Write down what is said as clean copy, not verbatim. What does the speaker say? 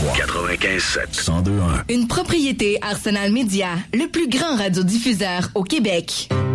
903. 95.7. 102.1. Une propriété Arsenal Média, le plus grand radiodiffuseur au Québec.